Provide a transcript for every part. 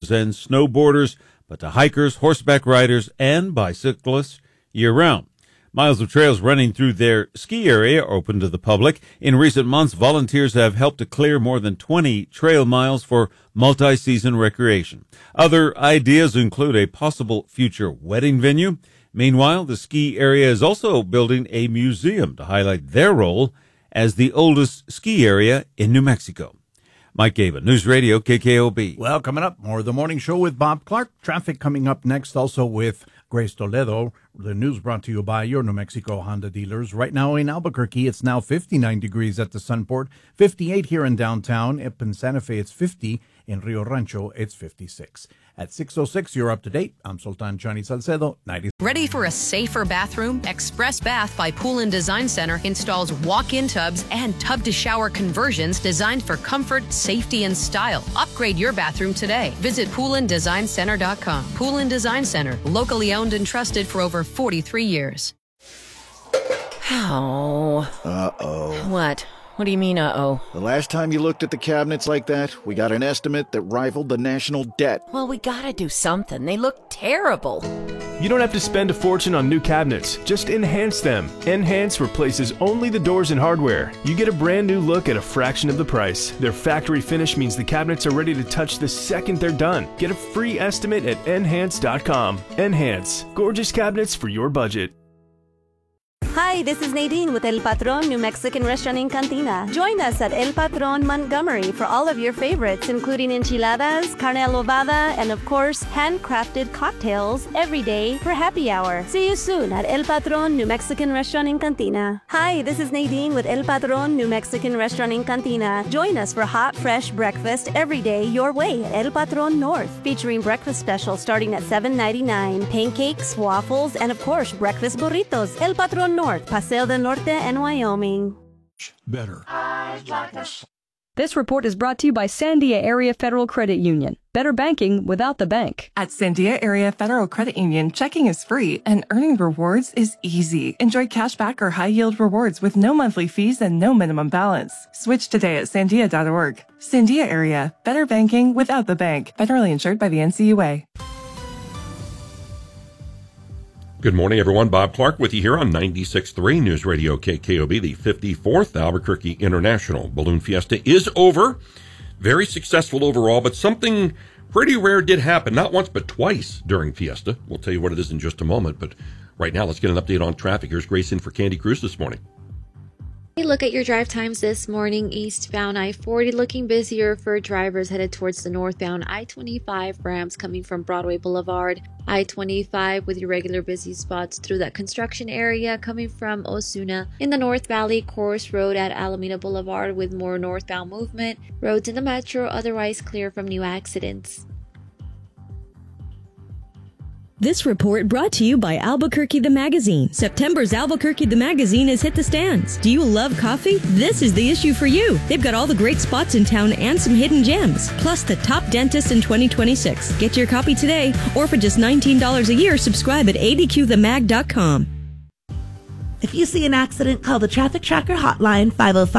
skiers and snowboarders, but to hikers, horseback riders, and bicyclists year-round. Miles of trails running through their ski area are open to the public. In recent months, volunteers have helped to clear more than 20 trail miles for multi-season recreation. Other ideas include a possible future wedding venue. Meanwhile, the ski area is also building a museum to highlight their role as the oldest ski area in New Mexico. Mike Gaba, News Radio KKOB. Well, coming up, more of the morning show with Bob Clark. Traffic coming up next, also with Grace Toledo. The news brought to you by your New Mexico Honda dealers. Right now in Albuquerque, it's now 59 degrees at the Sunport, 58 here in downtown. Up in Santa Fe, it's 50. In Rio Rancho, it's 56. At 6:06, you're up to date. I'm Sultan Johnny Salcedo, 90. Ready for a safer bathroom? Express Bath by Pool & Design Center installs walk-in tubs and tub-to-shower conversions designed for comfort, safety, and style. Upgrade your bathroom today. Visit poolanddesignCenter.com. Pool & Design Center, locally owned and trusted for over 43 years. Oh. Uh-oh. What? What do you mean, uh-oh? The last time you looked at the cabinets like that, we got an estimate that rivaled the national debt. Well, we gotta do something. They look terrible. You don't have to spend a fortune on new cabinets. Just enhance them. Enhance replaces only the doors and hardware. You get a brand new look at a fraction of the price. Their factory finish means the cabinets are ready to touch the second they're done. Get a free estimate at Enhance.com. Enhance. Gorgeous cabinets for your budget. Hi, this is Nadine with El Patron New Mexican Restaurant in Cantina. Join us at El Patron Montgomery for all of your favorites, including enchiladas, carne adobada, and of course, handcrafted cocktails every day for happy hour. See you soon at El Patron New Mexican Restaurant in Cantina. Hi, this is Nadine with El Patron New Mexican Restaurant in Cantina. Join us for hot, fresh breakfast every day your way at El Patron North, featuring breakfast specials starting at $7.99, pancakes, waffles, and of course, breakfast burritos. El Patron North, Paseo del Norte, and Wyoming. Better. This report is brought to you by Sandia Area Federal Credit Union. Better banking without the bank. At Sandia Area Federal Credit Union, checking is free and earning rewards is easy. Enjoy cashback or high-yield rewards with no monthly fees and no minimum balance. Switch today at sandia.org. Sandia Area, better banking without the bank. Federally insured by the NCUA. Good morning, everyone. Bob Clark with you here on 96.3 News Radio KKOB. The 54th Albuquerque International Balloon Fiesta is over. Very successful overall, but something pretty rare did happen, not once but twice during Fiesta. We'll tell you what it is in just a moment, but right now let's get an update on traffic. Here's Grace in for Candy Cruz this morning. Look at your drive times this morning. Eastbound I-40 looking busier for drivers headed towards the northbound I-25 ramps coming from Broadway Boulevard. I-25 with your regular busy spots through that construction area coming from Osuna. In the North Valley, Course Road at Alameda Boulevard with more northbound movement. Roads in the metro otherwise clear from new accidents. This report brought to you by Albuquerque the Magazine. September's Albuquerque the Magazine has hit the stands. Do you love coffee? This is the issue for you. They've got all the great spots in town and some hidden gems, plus the top dentist in 2026. Get your copy today, or for just $19 a year, subscribe at adqthemag.com. If you see an accident, call the Traffic Tracker hotline,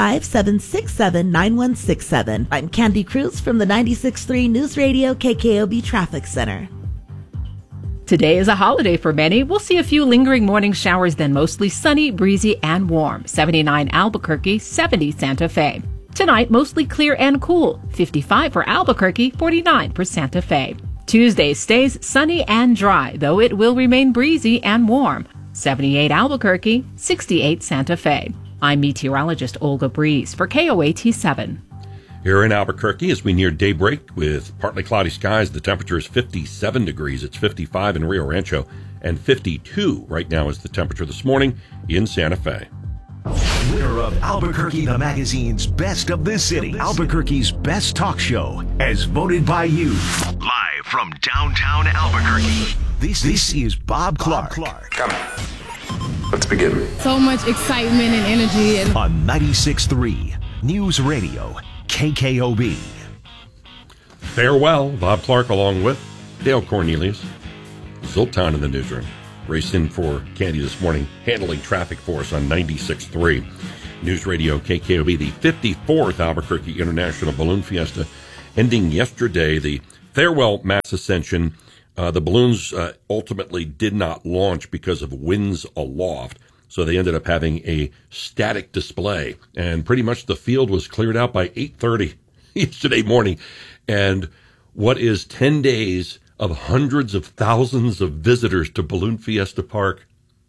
505-767-9167. I'm Candy Cruz from the 96.3 News Radio KKOB Traffic Center. Today is a holiday for many. We'll see a few lingering morning showers, then mostly sunny, breezy, and warm. 79 Albuquerque, 70 Santa Fe. Tonight, mostly clear and cool. 55 for Albuquerque, 49 for Santa Fe. Tuesday stays sunny and dry, though it will remain breezy and warm. 78 Albuquerque, 68 Santa Fe. I'm meteorologist Olga Breeze for KOAT 7. Here in Albuquerque, as we near daybreak with partly cloudy skies, the temperature is 57 degrees. It's 55 in Rio Rancho, and 52 right now is the temperature this morning in Santa Fe. Winner of Albuquerque the Magazine's Best of the City, Albuquerque's best talk show, as voted by you. Live from downtown Albuquerque, this is Bob Clark. Come. Let's begin. So much excitement and energy. On 96.3 News Radio KKOB. Farewell, Bob Clark, along with Dale Cornelius, Zoltan in the newsroom. Race in for Candy this morning, handling traffic for us on 96.3 News Radio KKOB. The 54th Albuquerque International Balloon Fiesta ending yesterday. The farewell mass ascension. The balloons ultimately did not launch because of winds aloft, so they ended up having a static display, and pretty much the field was cleared out by 8:30 yesterday morning. And what is 10 days of hundreds of thousands of visitors to Balloon Fiesta Park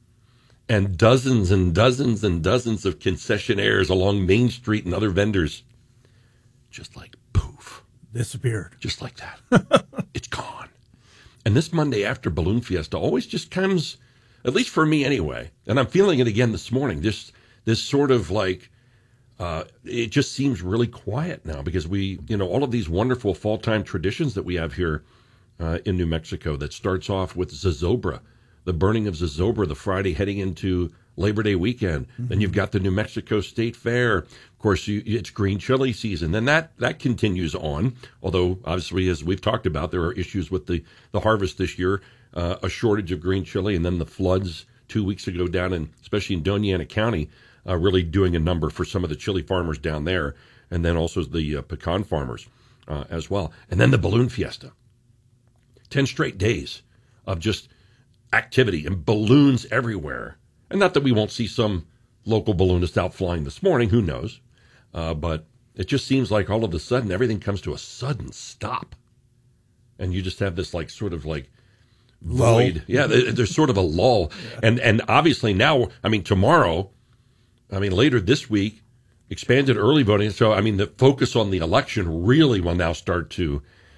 and dozens and dozens and dozens of concessionaires along Main Street and other vendors, just like poof. Disappeared. Just like that. It's gone. And this Monday after Balloon Fiesta always just comes, at least for me anyway, and I'm feeling it again this morning, this sort of like, it just seems really quiet now because all of these wonderful fall-time traditions that we have here in New Mexico that starts off with Zozobra, the burning of Zozobra the Friday heading into Labor Day weekend. Mm-hmm. Then you've got the New Mexico State Fair. Of course, it's green chili season. Then that continues on, although obviously, as we've talked about, there are issues with the harvest this year, a shortage of green chili, and then the floods 2 weeks ago down especially in Doña Ana County, really doing a number for some of the chili farmers down there, and then also the pecan farmers as well. And then the Balloon Fiesta. 10 straight days of just activity and balloons everywhere. And not that we won't see some local balloonist out flying this morning, who knows? But it just seems like all of a sudden everything comes to a sudden stop. And you just have this sort of void. Lull. Yeah, there's sort of a lull. Yeah. And obviously now, tomorrow, later this week, expanded early voting. So, the focus on the election really will now start to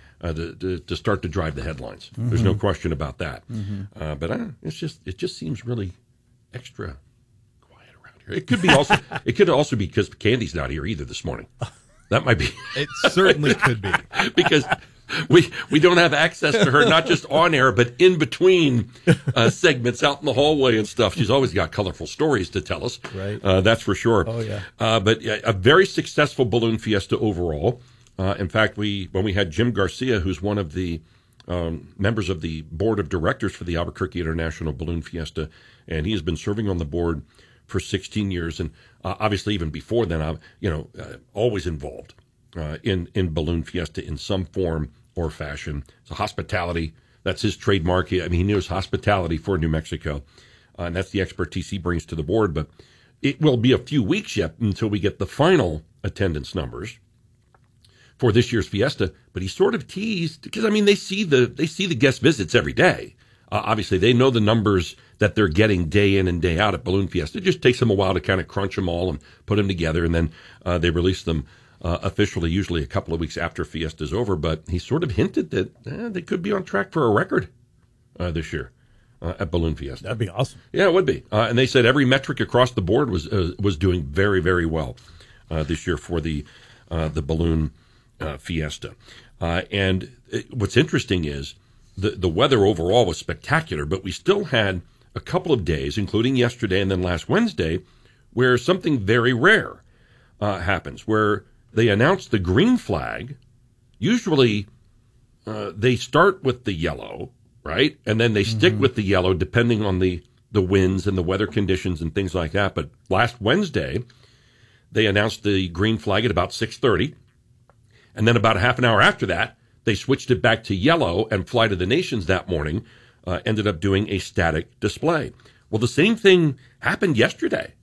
start to drive the headlines. Mm-hmm. There's no question about that. Mm-hmm. But it just seems really extra quiet around here. It could also be because Candy's not here either this morning. That might be. It certainly could be. Because we don't have access to her, not just on air, but in between segments out in the hallway and stuff. She's always got colorful stories to tell us. Right. That's for sure. Oh, yeah. But a very successful Balloon Fiesta overall. In fact, when we had Jim Garcia, who's one of the members of the board of directors for the Albuquerque International Balloon Fiesta, and he has been serving on the board for 16 years, and obviously even before then, always involved in Balloon Fiesta in some form or fashion. So hospitality, that's his trademark. He knows hospitality for New Mexico, and that's the expertise he brings to the board. But it will be a few weeks yet until we get the final attendance numbers for this year's fiesta, but he sort of teased because they see the guest visits every day. Obviously, they know the numbers that they're getting day in and day out at Balloon Fiesta. It just takes them a while to kind of crunch them all and put them together, and then they release them officially, usually a couple of weeks after Fiesta's over. But he sort of hinted that they could be on track for a record this year at Balloon Fiesta. That'd be awesome. Yeah, it would be. And they said every metric across the board was doing very, very well this year for the Balloon Fiesta. And what's interesting is the weather overall was spectacular, but we still had a couple of days, including yesterday and then last Wednesday, where something very rare happens, where they announce the green flag. Usually they start with the yellow, right? And then they stick with the yellow depending on the winds and the weather conditions and things like that. But last Wednesday, they announced the green flag at about 6:30. And then about a half an hour after that, they switched it back to yellow, and Flight of the Nations that morning ended up doing a static display. Well, the same thing happened yesterday.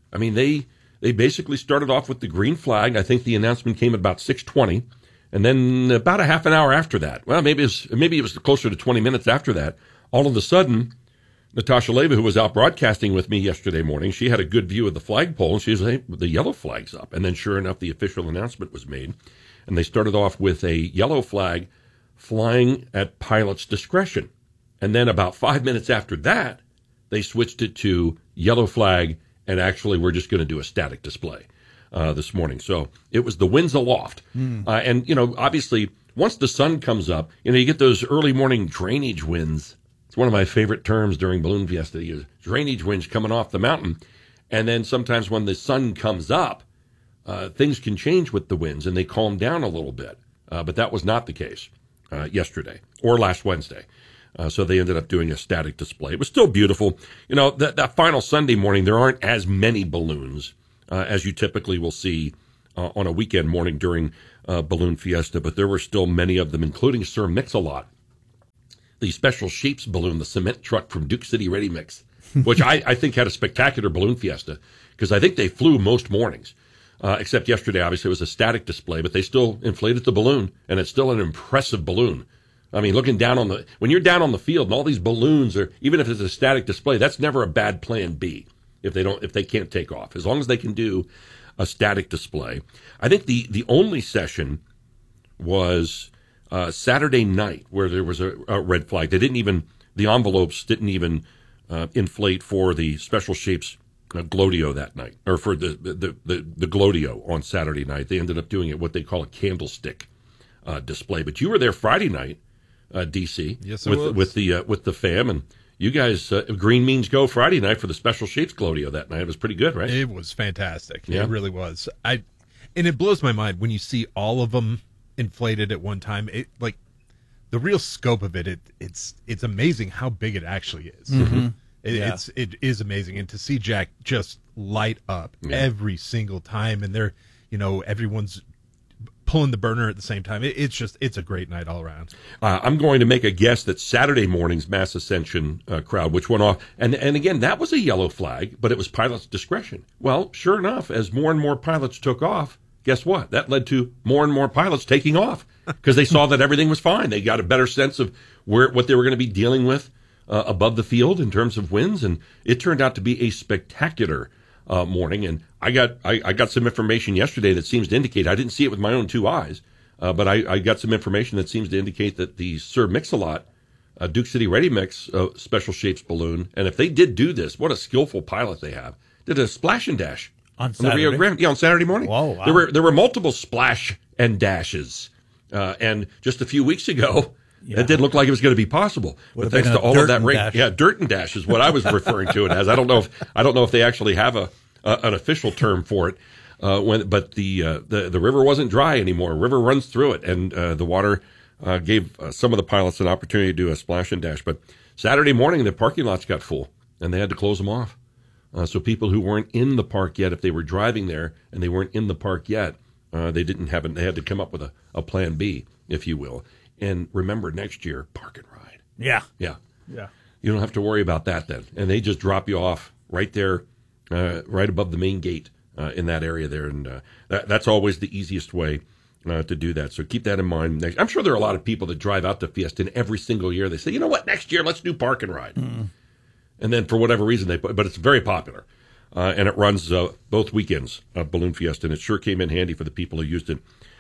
They basically started off with the green flag. I think the announcement came at about 6:20, and then about a half an hour after that, well, maybe it was closer to 20 minutes after that, all of a sudden, Natasha Leva, who was out broadcasting with me yesterday morning, she had a good view of the flagpole, and she was like, hey, the yellow flag's up. And then sure enough, the official announcement was made. And they started off with a yellow flag flying at pilot's discretion. And then about 5 minutes after that, they switched it to yellow flag, and actually we're just going to do a static display this morning. So it was the winds aloft. And, obviously, once the sun comes up, you get those early morning drainage winds. It's one of my favorite terms during Balloon Fiesta, drainage winds coming off the mountain. And then sometimes when the sun comes up, things can change with the winds, and they calm down a little bit. But that was not the case yesterday or last Wednesday. So they ended up doing a static display. It was still beautiful. That final Sunday morning, there aren't as many balloons as you typically will see on a weekend morning during Balloon Fiesta, but there were still many of them, including Sir Mix-a-Lot, the Special Shapes balloon, the cement truck from Duke City Ready Mix, which I think had a spectacular Balloon Fiesta, because I think they flew most mornings. Except yesterday, obviously, it was a static display, but they still inflated the balloon, and it's still an impressive balloon. I mean, looking down when you're down on the field and all these balloons are, even if it's a static display, that's never a bad plan B if they can't take off, as long as they can do a static display. I think the only session was Saturday night where there was a red flag. The envelopes didn't even inflate for the Special Shapes Glodio that night, or for the Glodio on Saturday night. They ended up doing it what they call a candlestick display. But you were there Friday night, DC, yes, with the fam, and you guys Green Means Go Friday night for the Special Shapes Glodio that night. It was pretty good, right? It was fantastic. Yeah. It really was. And it blows my mind when you see all of them inflated at one time. It like the real scope of it's amazing how big it actually is. Mm-hmm. It is amazing, and to see Jack just light up every single time, and they're everyone's pulling the burner at the same time. It's a great night all around. I'm going to make a guess that Saturday morning's Mass Ascension crowd, which went off, and again that was a yellow flag, but it was pilot's discretion. Well, sure enough, as more and more pilots took off, guess what? That led to more and more pilots taking off because they saw that everything was fine. They got a better sense of what they were going to be dealing with above the field in terms of winds, and it turned out to be a spectacular morning. And I got some information yesterday that seems to indicate, I didn't see it with my own two eyes, but I got some information that seems to indicate that the Sir Mix-a-Lot Duke City Ready Mix Special Shapes balloon, and if they did do this, what a skillful pilot they have, did a splash and dash on the Rio Grande, on Saturday morning. Whoa, wow. There were multiple splash and dashes, and just a few weeks ago, it didn't look like it was going to be possible. But thanks to all of that rain, dirt and dash is what I was referring to it as. I don't know if they actually have an official term for it. But the river wasn't dry anymore. River runs through it, and the water gave some of the pilots an opportunity to do a splash and dash. But Saturday morning, the parking lots got full, and they had to close them off. So people who weren't in the park yet, if they were driving there and they weren't in the park yet, they had to come up with a plan B, if you will. And remember, next year, park and ride. Yeah. You don't have to worry about that then. And they just drop you off right there, right above the main gate in that area there. And that's always the easiest way to do that. So keep that in mind. I'm sure there are a lot of people that drive out to Fiesta, and every single year they say, you know what, next year, let's do park and ride. Mm. And then for whatever reason, but it's very popular. And it runs both weekends, Balloon Fiesta, and it sure came in handy for the people who used it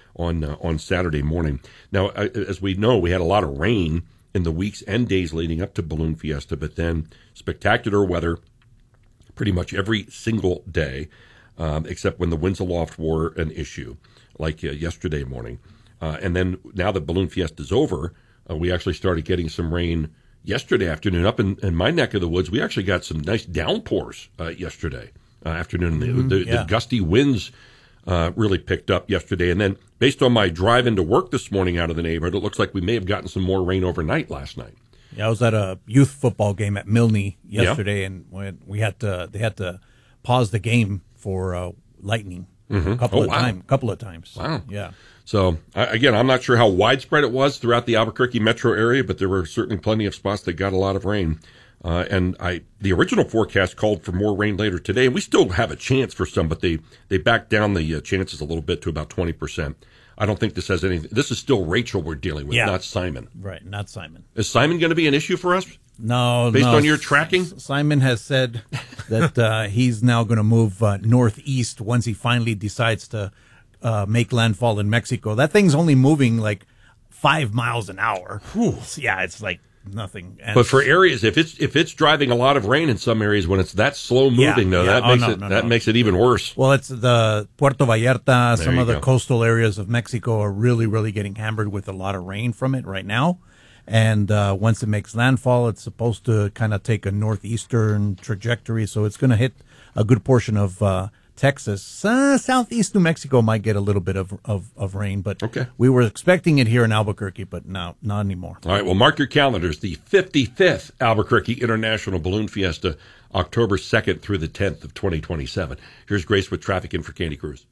on Saturday morning. Now, as we know, we had a lot of rain in the weeks and days leading up to Balloon Fiesta, but then spectacular weather pretty much every single day, except when the winds aloft were an issue, like yesterday morning. And then now that Balloon Fiesta is over, we actually started getting some rain yesterday afternoon. Up in my neck of the woods, we actually got some nice downpours yesterday afternoon. The gusty winds really picked up yesterday. And then based on my drive into work this morning out of the neighborhood, it looks like we may have gotten some more rain overnight last night. Yeah, I was at a youth football game at Milne yesterday, and when they had to pause the game for lightning a couple of times. Wow. Yeah. So, again, I'm not sure how widespread it was throughout the Albuquerque metro area, but there were certainly plenty of spots that got a lot of rain. And the original forecast called for more rain later today, and we still have a chance for some, but they backed down the chances a little bit to about 20%. I don't think this has anything. This is still Rachel we're dealing with, not Simon. Right, not Simon. Is Simon going to be an issue for us? No. Based on your tracking? Simon has said that he's now going to move northeast once he finally decides to make landfall in Mexico. That thing's only moving like 5 miles an hour. Whew. Yeah, it's like nothing. And but for areas, if it's driving a lot of rain in some areas when it's that slow moving, that makes it even worse. Well, it's the Puerto Vallarta, some of the coastal areas of Mexico are really, really getting hammered with a lot of rain from it right now. And once it makes landfall, it's supposed to kind of take a northeastern trajectory, so it's going to hit a good portion of Texas. Southeast New Mexico might get a little bit of rain, but we were expecting it here in Albuquerque, but no, not anymore. All right, well, mark your calendars. The 55th Albuquerque International Balloon Fiesta, October 2nd through the 10th of 2027. Here's Grace with traffic in for Candy Cruz.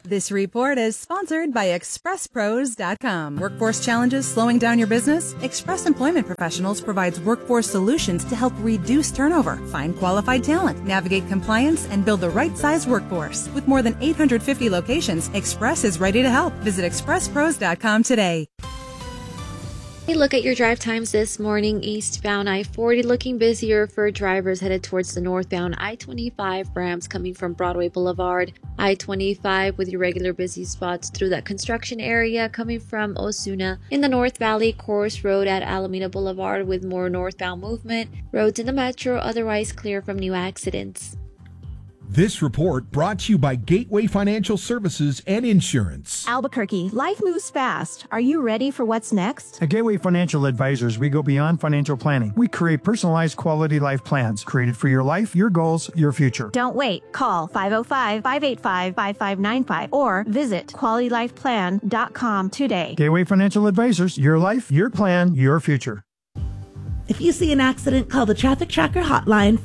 This report is sponsored by ExpressPros.com. Workforce challenges slowing down your business? Express Employment Professionals provides workforce solutions to help reduce turnover, find qualified talent, navigate compliance, and build the right size workforce. With more than 850 locations, Express is ready to help. Visit ExpressPros.com today. Hey, look at your drive times this morning. Eastbound I-40 looking busier for drivers headed towards the northbound I-25 ramps coming from Broadway Boulevard. I-25 with your regular busy spots through that construction area coming from Osuna. In the North Valley, Course Road at Alameda Boulevard with more northbound movement. Roads in the metro otherwise clear from new accidents. This report brought to you by Gateway Financial Services and Insurance. Albuquerque, life moves fast. Are you ready for what's next? At Gateway Financial Advisors, we go beyond financial planning. We create personalized quality life plans created for your life, your goals, your future. Don't wait. Call 505-585-5595 or visit QualityLifePlan.com today. Gateway Financial Advisors, your life, your plan, your future. If you see an accident, call the Traffic Tracker hotline,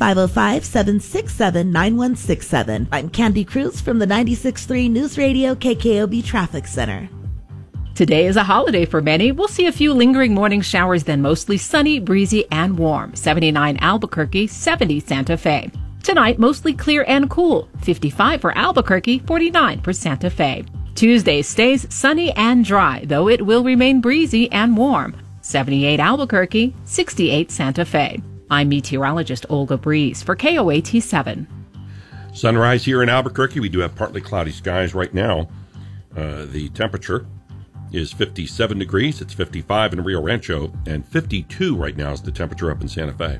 505-767-9167. I'm Candy Cruz from the 96.3 News Radio KKOB Traffic Center. Today is a holiday for many. We'll see a few lingering morning showers, then mostly sunny, breezy, and warm. 79 Albuquerque, 70 Santa Fe. Tonight, mostly clear and cool. 55 for Albuquerque, 49 for Santa Fe. Tuesday stays sunny and dry, though it will remain breezy and warm. 78 Albuquerque, 68 Santa Fe. I'm meteorologist Olga Breeze for KOAT7. Sunrise here in Albuquerque. We do have partly cloudy skies right now. The temperature is 57 degrees. It's 55 in Rio Rancho, and 52 right now is the temperature up in Santa Fe.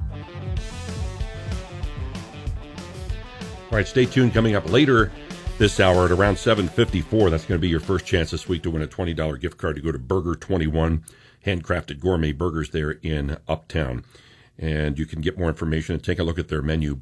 All right, stay tuned. Coming up later this hour at around 7:54, that's going to be your first chance this week to win a $20 gift card to go to Burger 21. Handcrafted gourmet burgers there in Uptown. And you can get more information and take a look at their menu,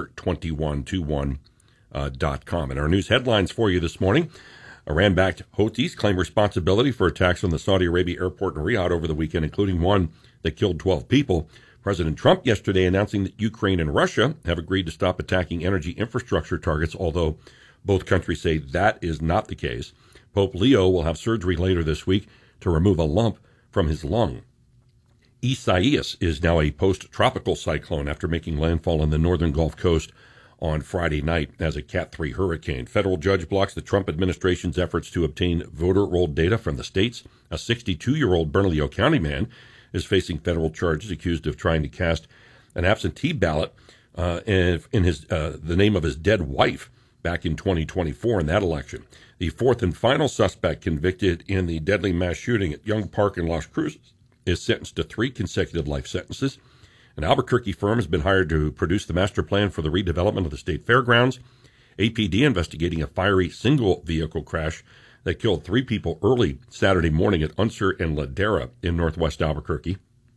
burger2121.com. And our news headlines for you this morning. Iran-backed Houthis claim responsibility for attacks on the Saudi Arabia airport in Riyadh over the weekend, including one that killed 12 people. President Trump yesterday announcing that Ukraine and Russia have agreed to stop attacking energy infrastructure targets, although both countries say that is not the case. Pope Leo will have surgery later this week to remove a lump from his lung. Isaias is now a post-tropical cyclone after making landfall on the northern Gulf Coast on Friday night as a Cat 3 hurricane. Federal judge blocks the Trump administration's efforts to obtain voter roll data from the states. A 62-year-old Bernalillo County man is facing federal charges accused of trying to cast an absentee ballot in the name of his dead wife back in 2024 in that election. The fourth and final suspect convicted in the deadly mass shooting at Young Park in Las Cruces is sentenced to 3 consecutive life sentences. An Albuquerque firm has been hired to produce the master plan for the redevelopment of the state fairgrounds. APD investigating a fiery single-vehicle crash that killed 3 people early Saturday morning at Unser and Ladera in northwest Albuquerque.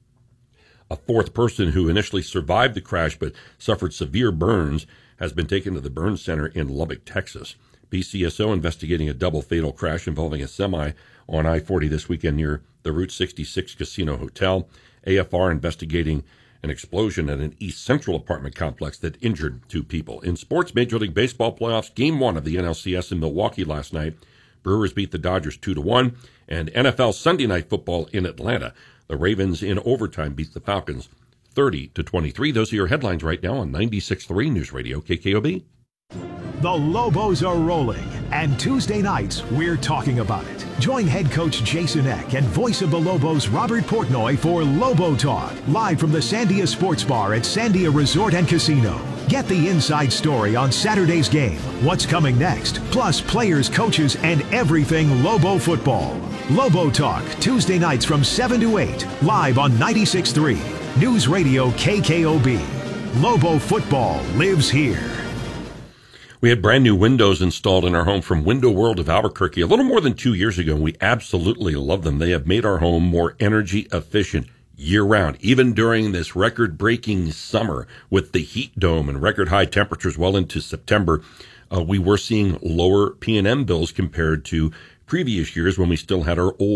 A fourth person who initially survived the crash but suffered severe burns has been taken to the burn center in Lubbock, Texas. BCSO investigating a double fatal crash involving a semi on I-40 this weekend near the Route 66 Casino Hotel. AFR investigating an explosion at an East Central apartment complex that injured 2 people. In sports, Major League Baseball playoffs, Game 1 of the NLCS in Milwaukee last night. Brewers beat the Dodgers 2-1. And NFL Sunday Night Football in Atlanta. The Ravens in overtime beat the Falcons 30-23. Those are your headlines right now on 96.3 News Radio KKOB. The Lobos are rolling, and Tuesday nights, we're talking about it. Join head coach Jason Eck and voice of the Lobos, Robert Portnoy, for Lobo Talk, live from the Sandia Sports Bar at Sandia Resort and Casino. Get the inside story on Saturday's game, what's coming next, plus players, coaches, and everything Lobo football. Lobo Talk, Tuesday nights from 7 to 8, live on 96.3 News Radio KKOB. Lobo football lives here. We had brand new windows installed in our home from Window World of Albuquerque a little more than 2 years ago. We absolutely love them. They have made our home more energy efficient year-round, even during this record-breaking summer with the heat dome and record-high temperatures well into September. We were seeing lower P&M bills compared to previous years when we still had our old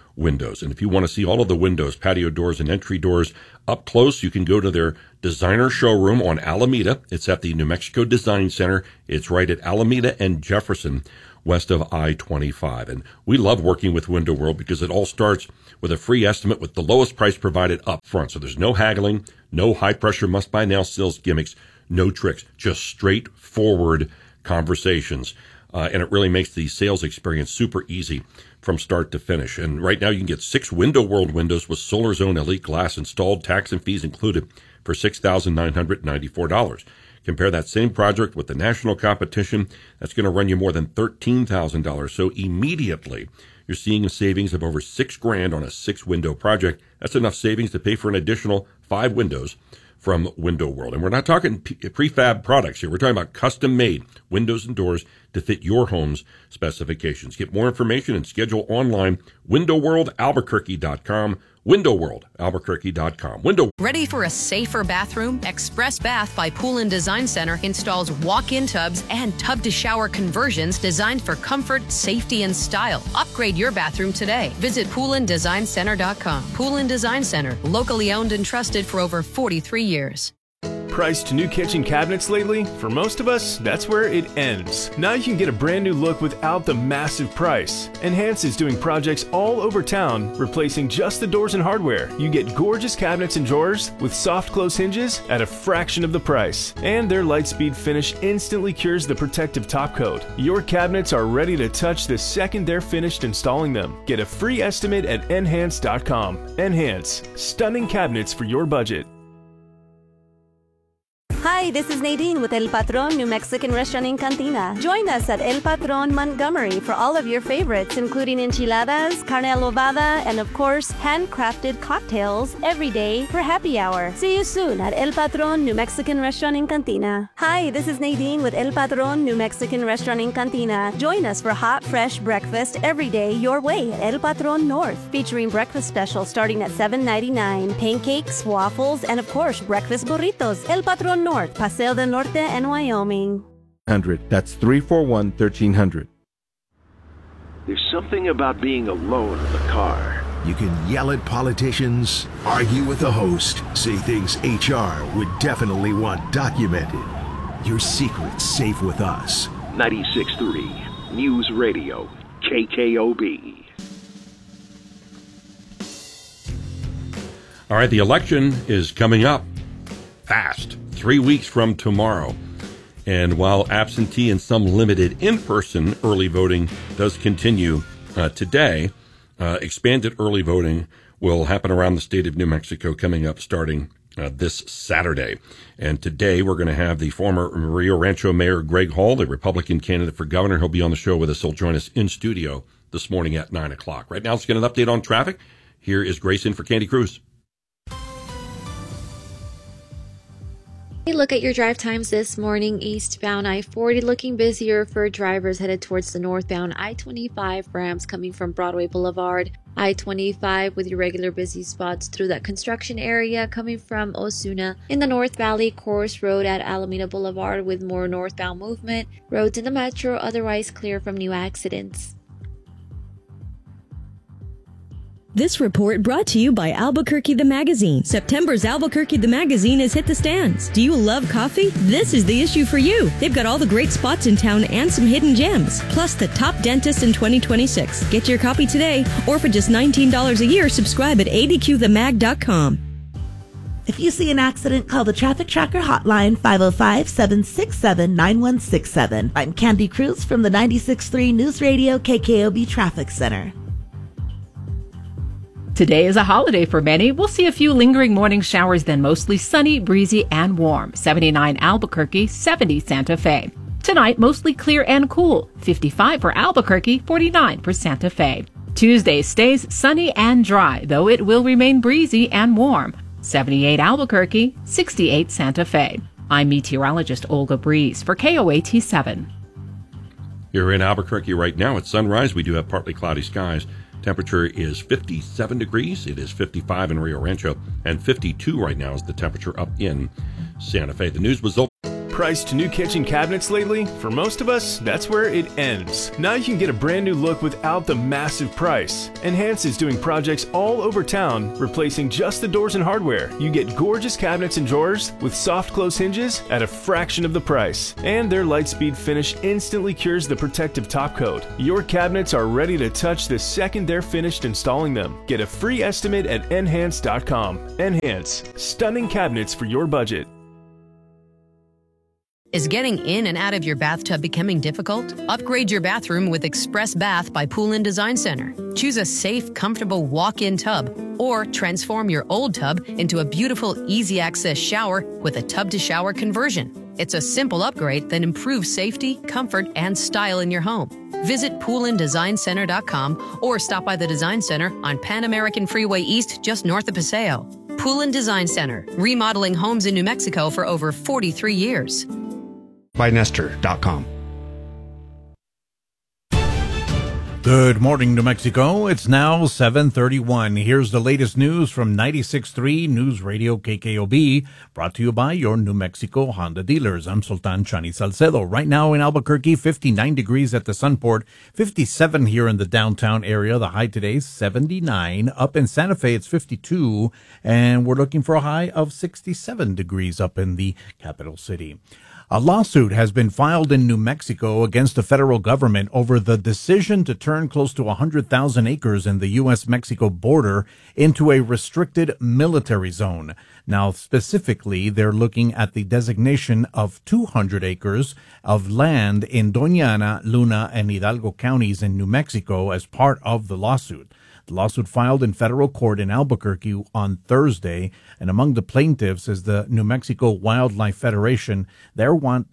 windows. And if you want to see all of the windows, patio doors, and entry doors up close, you can go to their designer showroom on Alameda. It's at the New Mexico Design Center. It's right at Alameda and Jefferson, west of I-25. And we love working with Window World because it all starts with a free estimate with the lowest price provided up front. So there's no haggling, no high-pressure must-buy-now sales gimmicks, no tricks, just straightforward conversations. And it really makes the sales experience super easy from start to finish. And right now you can get 6 Window World windows with Solar Zone Elite glass installed, tax and fees included, for $6,994. Compare that same project with the national competition. That's going to run you more than $13,000. So immediately you're seeing a savings of over $6,000 on a 6-window project. That's enough savings to pay for an additional 5 windows from Window World. And we're not talking prefab products here. We're talking about custom-made windows and doors to fit your home's specifications. Get more information and schedule online, windowworldalbuquerque.com, windowworldalbuquerque.com. Ready for a safer bathroom? Express Bath by Pool & Design Center installs walk-in tubs and tub-to-shower conversions designed for comfort, safety, and style. Upgrade your bathroom today. Visit poolanddesignCenter.com. Pool & Design Center, locally owned and trusted for over 43 years. Priced new kitchen cabinets lately? For most of us, that's where it ends. Now you can get a brand new look without the massive price. Enhance is doing projects all over town, replacing just the doors and hardware. You get gorgeous cabinets and drawers with soft close hinges at a fraction of the price. And their Lightspeed finish instantly cures the protective top coat. Your cabinets are ready to touch the second they're finished installing them. Get a free estimate at Enhance.com. Enhance. Stunning cabinets for your budget. Hi, this is Nadine with El Patron New Mexican Restaurant in Cantina. Join us at El Patron Montgomery for all of your favorites, including enchiladas, carne adobada, and of course, handcrafted cocktails every day for happy hour. See you soon at El Patron New Mexican Restaurant in Cantina. Hi, this is Nadine with El Patron New Mexican Restaurant in Cantina. Join us for hot, fresh breakfast every day your way at El Patron North, featuring breakfast specials starting at $7.99, pancakes, waffles, and of course, breakfast burritos. El Patron North, Paseo del Norte, and Wyoming. That's 341-1300. There's something about being alone in the car. You can yell at politicians, argue with the host, say things HR would definitely want documented. Your secret's safe with us. 96.3 News Radio, KKOB. All right, the election is coming up fast. 3 weeks from tomorrow. And while absentee and some limited in-person early voting does continue today, expanded early voting will happen around the state of New Mexico coming up starting this Saturday. And today we're going to have the former Rio Rancho Mayor Greg Hall, the Republican candidate for governor. He'll be on the show with us. He'll join us in studio this morning at 9 o'clock. Right now, let's get an update on traffic. Here is Grayson for Candy Cruz. Look at your drive times this morning. Eastbound I-40 looking busier for drivers headed towards the northbound I-25 ramps coming from Broadway Boulevard. I-25 with your regular busy spots through that construction area coming from Osuna. In the North Valley, Course Road at Alameda Boulevard with more northbound movement. Roads in the metro otherwise clear from new accidents. This report brought to you by Albuquerque the Magazine. September's Albuquerque the Magazine has hit the stands. Do you love coffee? This is the issue for you. They've got all the great spots in town and some hidden gems, plus the top dentist in 2026. Get your copy today, or for just $19 a year, subscribe at adqthemag.com. If you see an accident, call the Traffic Tracker hotline 505-767-9167. I'm Candy Cruz from the 96.3 News Radio KKOB Traffic Center. Today is a holiday for many. We'll see a few lingering morning showers, then mostly sunny, breezy, and warm. 79 Albuquerque, 70 Santa Fe. Tonight, mostly clear and cool. 55 for Albuquerque, 49 for Santa Fe. Tuesday stays sunny and dry, though it will remain breezy and warm. 78 Albuquerque, 68 Santa Fe. I'm meteorologist Olga Breeze for KOAT 7. Here in Albuquerque right now at sunrise, we do have partly cloudy skies. Temperature is 57 degrees. It is 55 in Rio Rancho, and 52 right now is the temperature up in Santa Fe. The news was open. price to new kitchen cabinets lately? For most of us, that's where it ends. Now you can get a brand new look without the massive price. Enhance is doing projects all over town, replacing just the doors and hardware. You get gorgeous cabinets and drawers with soft close hinges at a fraction of the price. And their Lightspeed finish instantly cures the protective top coat. Your cabinets are ready to touch the second they're finished installing them. Get a free estimate at Enhance.com. Enhance. Stunning cabinets for your budget. Is getting in and out of your bathtub becoming difficult? Upgrade your bathroom with Express Bath by Pool & Design Center. Choose a safe, comfortable walk-in tub or transform your old tub into a beautiful, easy-access shower with a tub-to-shower conversion. It's a simple upgrade that improves safety, comfort, and style in your home. Visit poolanddesignCenter.com or stop by the Design Center on Pan American Freeway East just north of Paseo. Pool & Design Center, remodeling homes in New Mexico for over 43 years. ByNester.com. Good morning, New Mexico. It's now 7:31. Here's the latest news from 96.3 News Radio KKOB, brought to you by your New Mexico Honda dealers. I'm Sultan Chani Salcedo. Right now in Albuquerque, 59 degrees at the Sunport, 57 here in the downtown area. The high today is 79. Up in Santa Fe, it's 52, and we're looking for a high of 67 degrees up in the capital city. A lawsuit has been filed in New Mexico against the federal government over the decision to turn close to 100,000 acres in the U.S.-Mexico border into a restricted military zone. Now, specifically, they're looking at the designation of 200 acres of land in Doña Ana, Luna, and Hidalgo counties in New Mexico as part of the lawsuit. The lawsuit filed in federal court in Albuquerque on Thursday, and among the plaintiffs is the New Mexico Wildlife Federation. They want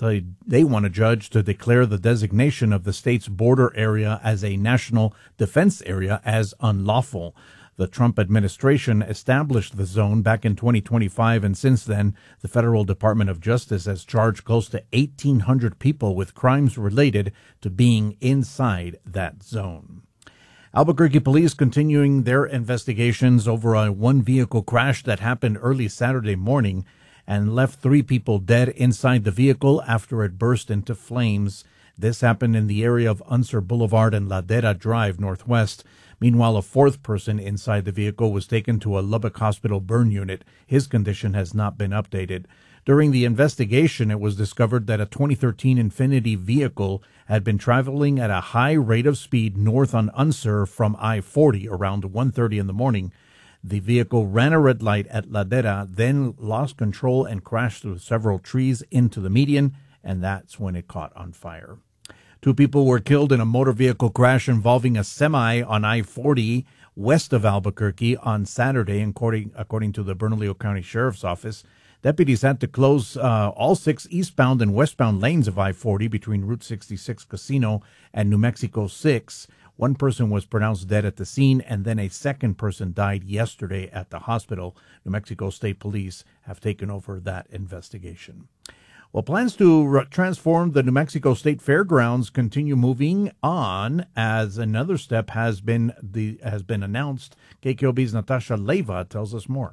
a judge to declare the designation of the state's border area as a national defense area as unlawful. The Trump administration established the zone back in 2025, and since then, the Federal Department of Justice has charged close to 1,800 people with crimes related to being inside that zone. Albuquerque police continuing their investigations over a one-vehicle crash that happened early Saturday morning and left 3 people dead inside the vehicle after it burst into flames. This happened in the area of Unser Boulevard and Ladera Drive Northwest. Meanwhile, a 4th person inside the vehicle was taken to a Lubbock Hospital burn unit. His condition has not been updated. During the investigation, it was discovered that a 2013 Infiniti vehicle had been traveling at a high rate of speed north on Unser from I-40 around 1:30 in the morning. The vehicle ran a red light at Ladera, then lost control and crashed through several trees into the median, and that's when it caught on fire. 2 people were killed in a motor vehicle crash involving a semi on I-40 west of Albuquerque on Saturday, according to the Bernalillo County Sheriff's Office. Deputies had to close all 6 eastbound and westbound lanes of I-40 between Route 66 Casino and New Mexico 6. 1 person was pronounced dead at the scene, and then a 2nd person died yesterday at the hospital. New Mexico State Police have taken over that investigation. Well, plans to transform the New Mexico State Fairgrounds continue moving on as another step has been announced. KKOB's Natasha Leyva tells us more.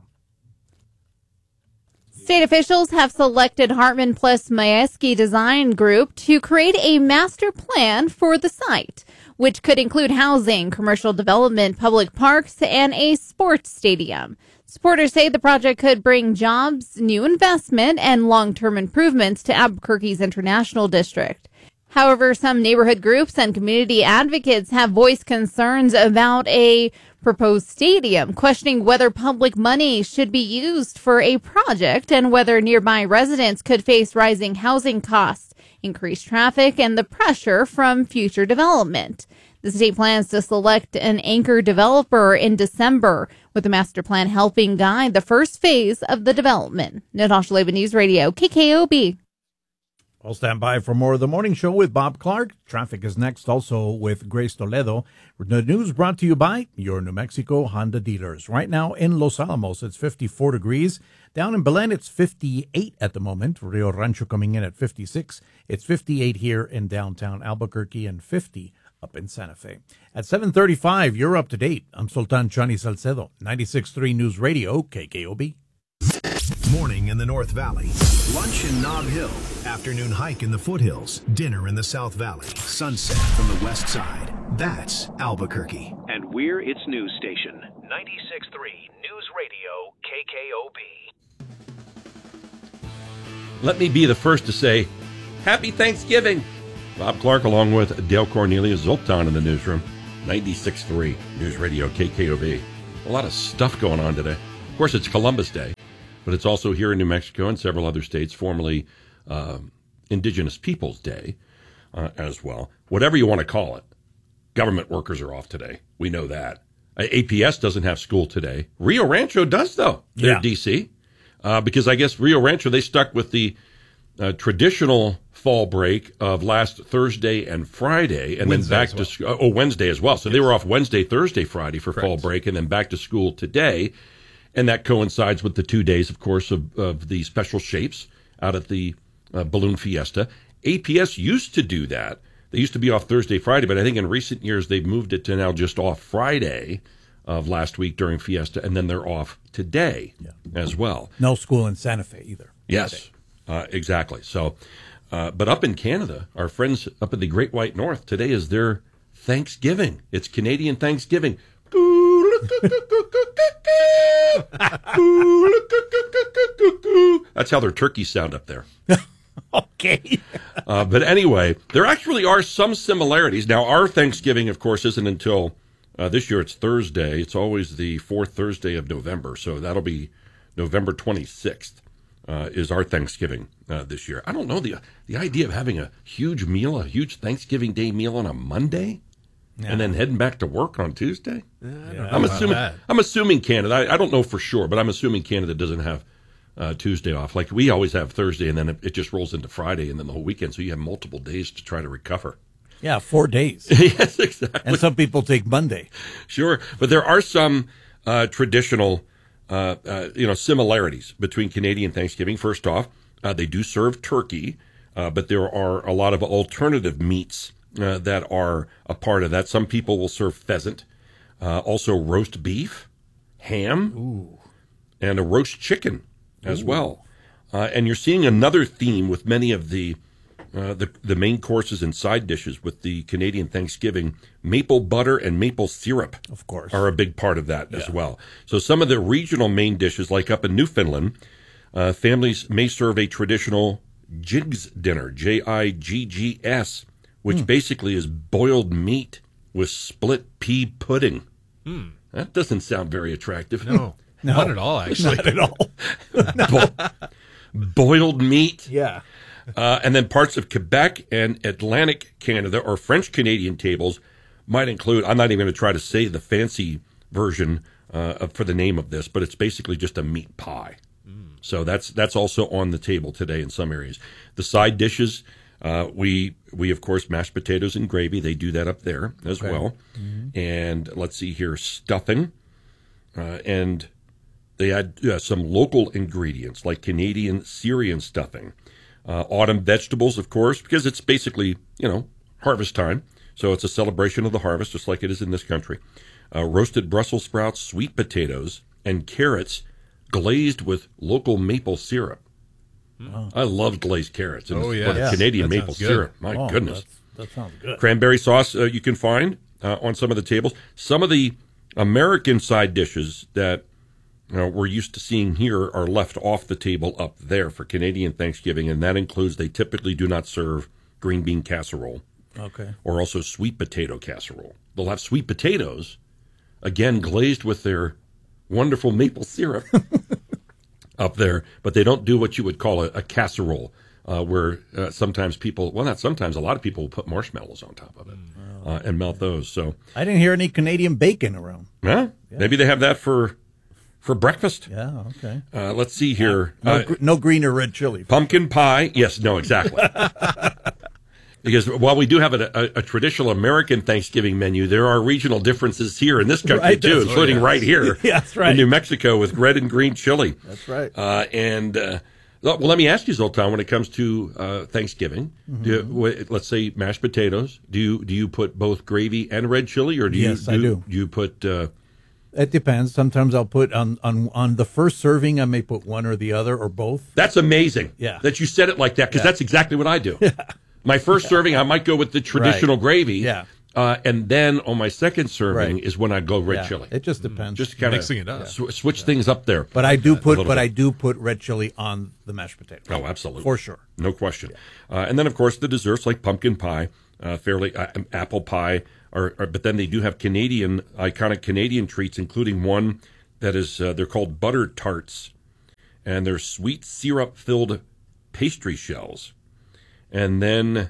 State officials have selected Hartman plus Mayeski Design Group to create a master plan for the site, which could include housing, commercial development, public parks, and a sports stadium. Supporters say the project could bring jobs, new investment, and long-term improvements to Albuquerque's International District. However, some neighborhood groups and community advocates have voiced concerns about a proposed stadium, questioning whether public money should be used for a project and whether nearby residents could face rising housing costs, increased traffic, and the pressure from future development. The state plans to select an anchor developer in December, with the master plan helping guide the first phase of the development. Natasha Leyva, News Radio, KKOB. I'll stand by for more of the morning show with Bob Clark. Traffic is next, also with Grace Toledo. The news brought to you by your New Mexico Honda dealers. Right now in Los Alamos, it's 54 degrees. Down in Belen, it's 58 at the moment. Rio Rancho coming in at 56. It's 58 here in downtown Albuquerque and 50 up in Santa Fe. At 7:35, you're up to date. I'm Sultan Chani Salcedo, 96.3 News Radio, KKOB. Morning in the North Valley. Lunch in Nob Hill. Afternoon hike in the foothills. Dinner in the South Valley. Sunset from the west side. That's Albuquerque. And we're its news station. 96.3 News Radio KKOB. Let me be the first to say, Happy Thanksgiving! Bob Clark along with Dale Cornelius, Zoltan in the newsroom. 96.3 News Radio KKOB. A lot of stuff going on today. Of course, it's Columbus Day, but it's also here in New Mexico and several other states, formerly Indigenous Peoples Day as well. Whatever you want to call it. Government workers are off today. We know that. APS doesn't have school today. Rio Rancho does, though. They're D.C. Because I guess Rio Rancho, they stuck with the traditional fall break of last Thursday and Friday, and Wednesday then back to Wednesday as well. So they were off Wednesday, Thursday, Friday for fall break, and then back to school today. And that coincides with the 2 days, of course, of the special shapes out at the Balloon Fiesta. APS used to do that. They used to be off Thursday, Friday, but I think in recent years they've moved it to now just off Friday of last week during Fiesta, and then they're off today as well. No school in Santa Fe either. Yes, exactly. So, but up in Canada, our friends up in the Great White North, today is their Thanksgiving. It's Canadian Thanksgiving. That's how their turkeys sound up there. Okay. But anyway, there actually are some similarities. Now, our Thanksgiving, of course, isn't until this year. It's Thursday. It's always the fourth Thursday of November. So that'll be November 26th is our Thanksgiving this year. I don't know, the idea of having a huge meal, a huge Thanksgiving Day meal on a Monday and then heading back to work on Tuesday. I'm assuming Canada, I don't know for sure, but I'm assuming Canada doesn't have Tuesday off. Like we always have Thursday, and then it just rolls into Friday and then the whole weekend. So you have multiple days to try to recover. Yeah, 4 days. Yes, exactly. And some people take Monday. Sure. But there are some traditional similarities between Canadian Thanksgiving. First off, they do serve turkey, but there are a lot of alternative meats that are a part of that. Some people will serve pheasant, also roast beef, ham, and a roast chicken as well. And you're seeing another theme with many of the main courses and side dishes with the Canadian Thanksgiving. Maple butter and maple syrup, of course, are a big part of that as well. So some of the regional main dishes, like up in Newfoundland, families may serve a traditional Jiggs dinner, Jiggs, which basically is boiled meat with split pea pudding. That doesn't sound very attractive. No, not at all, actually. Not at all. Boiled meat. Yeah. And then parts of Quebec and Atlantic Canada or French Canadian tables might include, I'm not even going to try to say the fancy version for the name of this, but it's basically just a meat pie. So that's also on the table today in some areas. The side dishes, we of course, mashed potatoes and gravy. They do that up there as well. And let's see here, stuffing. And they add some local ingredients like Canadian Syrian stuffing. Autumn vegetables, of course, because it's basically, harvest time. So it's a celebration of the harvest, just like it is in this country. Roasted Brussels sprouts, sweet potatoes, and carrots glazed with local maple syrup. I love glazed carrots. And Canadian maple syrup. My goodness. That sounds good. Cranberry sauce you can find on some of the tables. Some of the American side dishes that we're used to seeing here are left off the table up there for Canadian Thanksgiving, and that includes they typically do not serve green bean casserole. Okay. Or also sweet potato casserole. They'll have sweet potatoes, again glazed with their wonderful maple syrup up there, but they don't do what you would call a casserole, where sometimes people, well, not sometimes, a lot of people will put marshmallows on top of it and melt those. So I didn't hear any Canadian bacon around. Yeah. Maybe they have that for breakfast. Yeah, okay. Let's see here. No green or red chili. Pumpkin pie. Yes, no, exactly. Because while we do have a traditional American Thanksgiving menu, there are regional differences here in this country, too, including right here that's right. in New Mexico with red and green chili. That's right. Well, let me ask you, Zoltan, when it comes to Thanksgiving, let's say mashed potatoes, do you put both gravy and red chili, or do I do. you put It depends. Sometimes I'll put on the first serving, I may put one or the other or both. That's amazing. Yeah. That you said it like that, because that's exactly what I do. Yeah. My first serving, I might go with the traditional gravy. Yeah. And then on my second serving is when I go red chili. It just depends. Just kind of mixing it up. Switch things up there. But I do put red chili on the mashed potato. Oh, absolutely. For sure. No question. And then, of course, the desserts like pumpkin pie, apple pie, but then they do have iconic Canadian treats, including one that is, they're called butter tarts, and they're sweet syrup-filled pastry shells. And then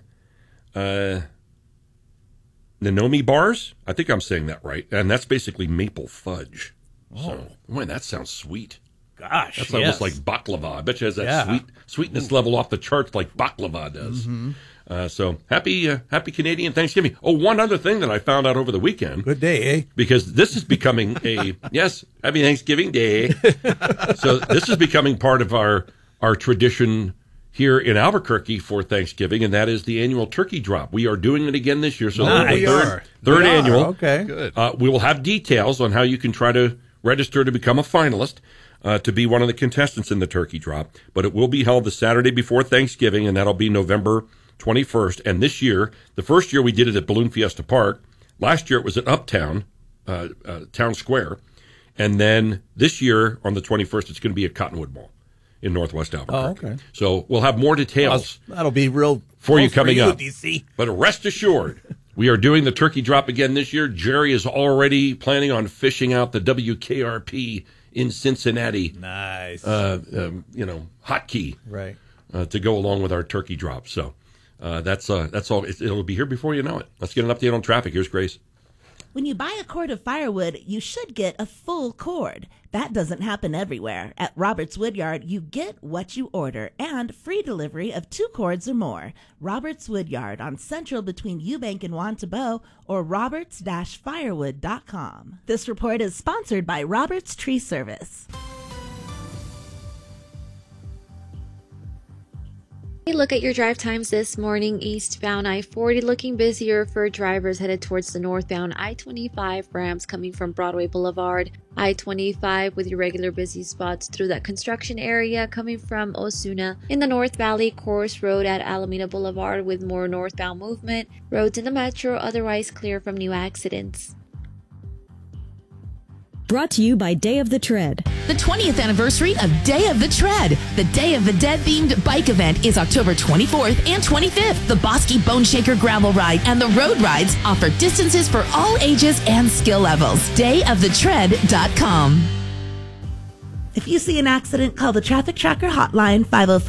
Nanomi bars, I think I'm saying that right, and that's basically maple fudge. Oh. So, boy, that sounds sweet. Gosh, that's almost like baklava. I bet you it has that sweetness level off the charts like baklava does. Mm-hmm. So happy Canadian Thanksgiving. Oh, one other thing that I found out over the weekend. Good day, eh? Because this is becoming happy Thanksgiving Day. So this is becoming part of our tradition here in Albuquerque for Thanksgiving, and that is the annual turkey drop. We are doing it again this year. So third annual. Okay. Good. We will have details on how you can try to register to become a finalist, to be one of the contestants in the turkey drop. But it will be held the Saturday before Thanksgiving, and that'll be November 21st. And this year, the first year we did it at Balloon Fiesta Park. Last year it was at Uptown, Town Square. And then this year on the 21st, it's going to be at Cottonwood Mall in Northwest Albuquerque. Oh, okay. So we'll have more details. That'll be real for you coming up. DC. But rest assured, we are doing the turkey drop again this year. Jerry is already planning on fishing out the WKRP in Cincinnati. Nice. Hotkey. Right. To go along with our turkey drop. So that's all. It'll be here before you know it. Let's get an update on traffic. Here's Grace. When you buy a cord of firewood, you should get a full cord. That doesn't happen everywhere. At Roberts Woodyard, you get what you order and free delivery of 2 cords or more. Roberts Woodyard on Central between Eubank and Wantabo or roberts-firewood.com. This report is sponsored by Roberts Tree Service. Look at your drive times this morning. Eastbound I-40 looking busier for drivers headed towards the northbound I-25 ramps coming from Broadway Boulevard. I-25 with your regular busy spots through that construction area coming from Osuna. In the North Valley, Course Road at Alameda Boulevard with more northbound movement. Roads in the metro otherwise clear from new accidents. Brought to you by Day of the Tread. The 20th anniversary of Day of the Tread. The Day of the Dead themed bike event is October 24th and 25th. The Bosky Bone Shaker Gravel Ride and the Road Rides offer distances for all ages and skill levels. DayofTheTread.com. If you see an accident, call the Traffic Tracker hotline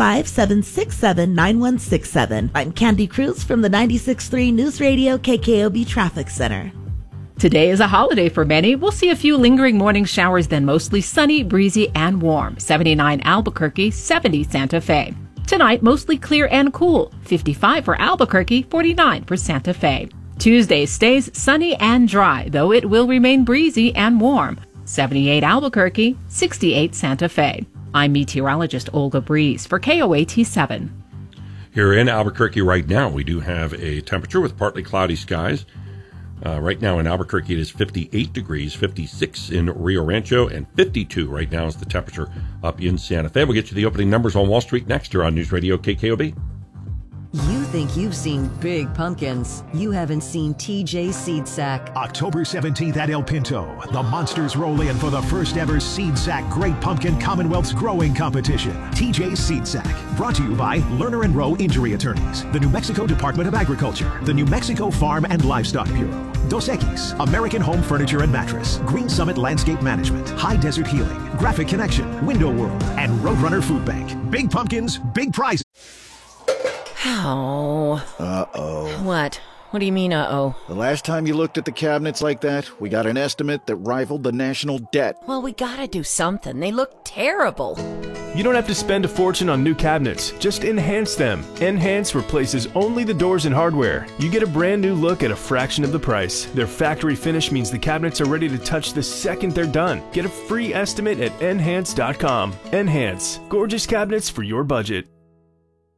505-767-9167. I'm Candy Cruz from the 96.3 News Radio KKOB Traffic Center. Today is a holiday for many. We'll see a few lingering morning showers, then mostly sunny, breezy, and warm. 79 Albuquerque, 70 Santa Fe. Tonight, mostly clear and cool. 55 for Albuquerque, 49 for Santa Fe. Tuesday stays sunny and dry, though it will remain breezy and warm. 78 Albuquerque, 68 Santa Fe. I'm meteorologist Olga Breeze for KOAT7. Here in Albuquerque right now, we do have a temperature with partly cloudy skies. Right now in Albuquerque, it is 58 degrees, 56 in Rio Rancho, and 52 right now is the temperature up in Santa Fe. We'll get you the opening numbers on Wall Street next here on News Radio KKOB. You think you've seen big pumpkins. You haven't seen TJ Seed Sack. October 17th at El Pinto, the Monsters roll in for the first ever Seed Sack Great Pumpkin Commonwealth's Growing Competition. TJ Seed Sack, brought to you by Lerner & Rowe Injury Attorneys, the New Mexico Department of Agriculture, the New Mexico Farm and Livestock Bureau, Dos Equis, American Home Furniture and Mattress, Green Summit Landscape Management, High Desert Healing, Graphic Connection, Window World, and Roadrunner Food Bank. Big pumpkins, big prizes. Oh. Uh-oh. What? What do you mean, uh-oh? The last time you looked at the cabinets like that, we got an estimate that rivaled the national debt. Well, we gotta do something. They look terrible. You don't have to spend a fortune on new cabinets. Just enhance them. Enhance replaces only the doors and hardware. You get a brand new look at a fraction of the price. Their factory finish means the cabinets are ready to touch the second they're done. Get a free estimate at Enhance.com. Enhance. Gorgeous cabinets for your budget.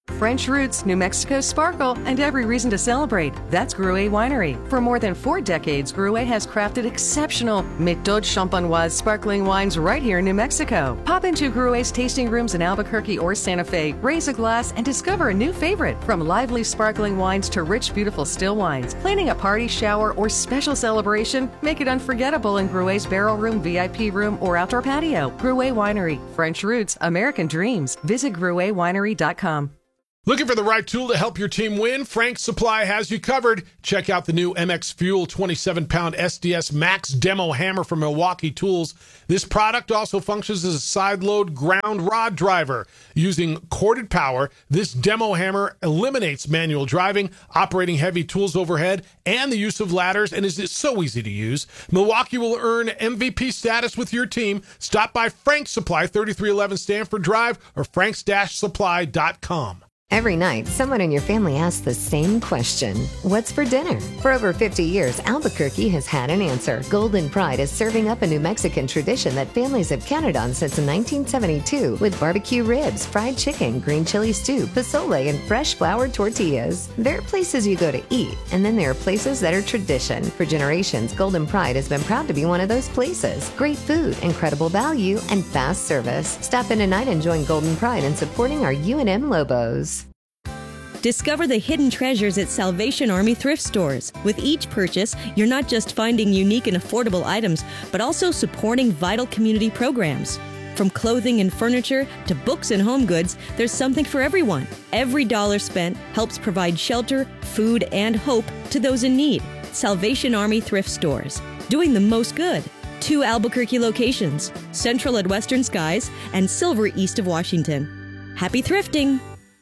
French roots, New Mexico sparkle, and every reason to celebrate. That's Gruet Winery. For more than 4 decades, Gruet has crafted exceptional Méthode Champenoise sparkling wines right here in New Mexico. Pop into Gruet's tasting rooms in Albuquerque or Santa Fe, raise a glass, and discover a new favorite. From lively sparkling wines to rich, beautiful still wines. Planning a party, shower, or special celebration? Make it unforgettable in Gruet's barrel room, VIP room, or outdoor patio. Gruet Winery. French roots, American dreams. Visit GruetWinery.com. Looking for the right tool to help your team win? Frank's Supply has you covered. Check out the new MX Fuel 27-pound SDS Max Demo Hammer from Milwaukee Tools. This product also functions as a side-load ground rod driver. Using corded power, this demo hammer eliminates manual driving, operating heavy tools overhead, and the use of ladders, and is so easy to use. Milwaukee will earn MVP status with your team. Stop by Frank's Supply, 3311 Stanford Drive, or franks-supply.com. Every night, someone in your family asks the same question. What's for dinner? For over 50 years, Albuquerque has had an answer. Golden Pride is serving up a New Mexican tradition that families have counted on since 1972 with barbecue ribs, fried chicken, green chili stew, pozole, and fresh floured tortillas. There are places you go to eat, and then there are places that are tradition. For generations, Golden Pride has been proud to be one of those places. Great food, incredible value, and fast service. Stop in tonight and join Golden Pride in supporting our UNM Lobos. Discover the hidden treasures at Salvation Army thrift stores. With each purchase, you're not just finding unique and affordable items, but also supporting vital community programs. From clothing and furniture to books and home goods, there's something for everyone. Every dollar spent helps provide shelter, food, and hope to those in need. Salvation Army thrift stores, doing the most good. 2 Albuquerque locations, Central at Western Skies and Silver east of Washington. Happy thrifting!